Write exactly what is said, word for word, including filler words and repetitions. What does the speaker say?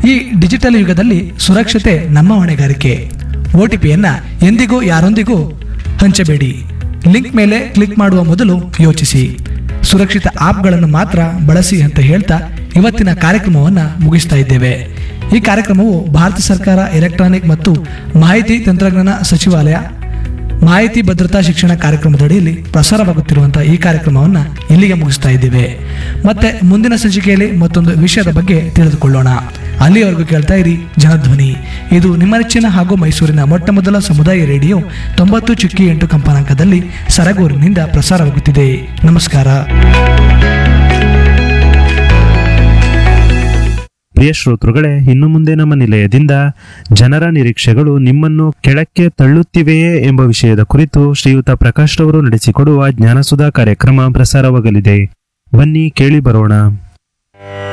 ಈ ಡಿಜಿಟಲ್ ಯುಗದಲ್ಲಿ ಸುರಕ್ಷತೆ ನಮ್ಮ ಹೊಣೆಗಾರಿಕೆ. ಒ ಟಿ ಪಿಯನ್ನ ಎಂದಿಗೂ ಯಾರೊಂದಿಗೂ ಹಂಚಬೇಡಿ. ಲಿಂಕ್ ಮೇಲೆ ಕ್ಲಿಕ್ ಮಾಡುವ ಮೊದಲು ಯೋಚಿಸಿ. ಸುರಕ್ಷಿತ ಆಪ್ಗಳನ್ನು ಮಾತ್ರ ಬಳಸಿ ಅಂತ ಹೇಳ್ತಾ ಇವತ್ತಿನ ಕಾರ್ಯಕ್ರಮವನ್ನ ಮುಗಿಸ್ತಾ ಇದ್ದೇವೆ. ಈ ಕಾರ್ಯಕ್ರಮವು ಭಾರತ ಸರ್ಕಾರ ಎಲೆಕ್ಟ್ರಾನಿಕ್ ಮತ್ತು ಮಾಹಿತಿ ತಂತ್ರಜ್ಞಾನ ಸಚಿವಾಲಯ ಮಾಹಿತಿ ಭದ್ರತಾ ಶಿಕ್ಷಣ ಕಾರ್ಯಕ್ರಮದಡಿಯಲ್ಲಿ ಪ್ರಸಾರವಾಗುತ್ತಿರುವಂತಹ ಈ ಕಾರ್ಯಕ್ರಮವನ್ನು ಇಲ್ಲಿಗೆ ಮುಗಿಸ್ತಾ ಇದ್ದೇವೆ. ಮತ್ತೆ ಮುಂದಿನ ಸಂಚಿಕೆಯಲ್ಲಿ ಮತ್ತೊಂದು ವಿಷಯದ ಬಗ್ಗೆ ತಿಳಿದುಕೊಳ್ಳೋಣ. ಅಲ್ಲಿಯವರೆಗೂ ಕೇಳ್ತಾ ಇರಿ ಜನಧ್ವನಿ. ಇದು ನಿಮ್ಮ ನೆಚ್ಚಿನ ಹಾಗೂ ಮೈಸೂರಿನ ಮೊಟ್ಟ ಮೊದಲ ಸಮುದಾಯ ರೇಡಿಯೋ ತೊಂಬತ್ತು ಚುಕ್ಕಿ ಎಂಟು ಕಂಪನಾಂಕದಲ್ಲಿ ಸರಗೂರಿನಿಂದ ಪ್ರಸಾರವಾಗುತ್ತಿದೆ. ನಮಸ್ಕಾರ. ಪ್ರಿಯ ಶ್ರೋತೃಗಳೇ, ಇನ್ನು ಮುಂದೆ ನಮ್ಮ ನಿಲಯದಿಂದ ಜನರ ನಿರೀಕ್ಷೆಗಳು ನಿಮ್ಮನ್ನು ಕೆಳಕ್ಕೆ ತಳ್ಳುತ್ತಿವೆಯೇ ಎಂಬ ವಿಷಯದ ಕುರಿತು ಶ್ರೀಯುತ ಪ್ರಕಾಶ್ ರವರು ನಡೆಸಿಕೊಡುವ ಜ್ಞಾನಸುಧಾ ಕಾರ್ಯಕ್ರಮ ಪ್ರಸಾರವಾಗಲಿದೆ. ಬನ್ನಿ ಕೇಳಿ ಬರೋಣ.